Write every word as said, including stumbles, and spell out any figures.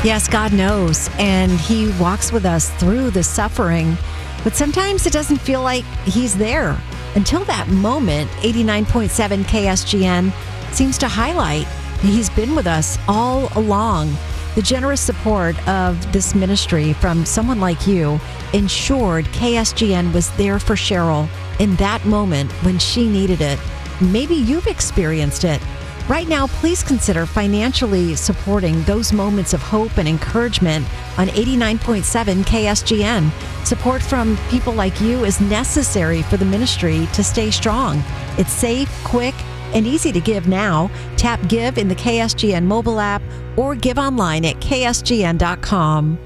Yes, God knows, and He walks with us through the suffering, but sometimes it doesn't feel like He's there. Until that moment, eighty-nine point seven K S G N seems to highlight He's been with us all along. The generous support of this ministry from someone like you ensured K S G N was there for Cheryl in that moment when she needed it. Maybe you've experienced it. Right now, please consider financially supporting those moments of hope and encouragement on eighty-nine point seven K S G N. Support from people like you is necessary for the ministry to stay strong. It's safe, quick, and easy to give now. Tap Give in the K S G N mobile app or give online at K S G N dot com.